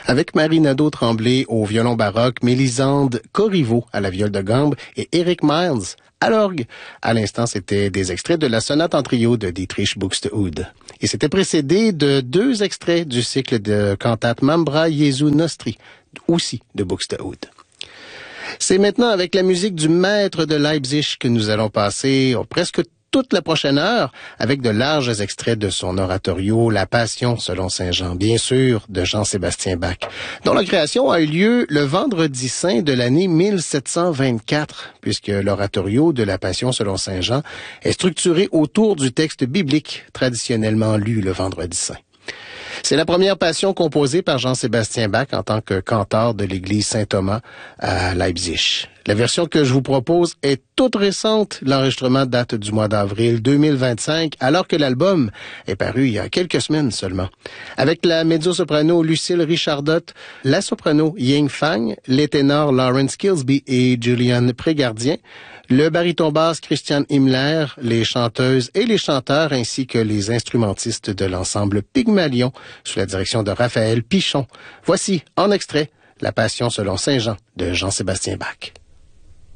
Avec Marie Nadeau-Tremblay au violon baroque, Mélisande Corriveau à la viole de gambe et Eric Miles à l'orgue. À l'instant, c'était des extraits de la sonate en trio de Dietrich Buxtehude. Et c'était précédé de 2 extraits du cycle de cantate Mambra Jesu Nostri, aussi de Buxtehude. C'est maintenant avec la musique du maître de Leipzig que nous allons passer presque toute la prochaine heure avec de larges extraits de son oratorio La Passion selon saint Jean, bien sûr, de Jean-Sébastien Bach, dont la création a eu lieu le vendredi saint de l'année 1724, puisque l'oratorio de La Passion selon saint Jean est structuré autour du texte biblique traditionnellement lu le vendredi saint. C'est la première passion composée par Jean-Sébastien Bach en tant que canteur de l'église Saint-Thomas à Leipzig. La version que je vous propose est toute récente. L'enregistrement date du mois d'avril 2025, alors que l'album est paru il y a quelques semaines seulement. Avec la mezzo-soprano Lucille Richardotte, la soprano Ying Fang, les ténors Lawrence Kilsby et Julian Prégardien, le baryton basse Christian Himmler, les chanteuses et les chanteurs ainsi que les instrumentistes de l'ensemble Pygmalion sous la direction de Raphaël Pichon. Voici, en extrait, La Passion selon saint Jean de Jean-Sébastien Bach.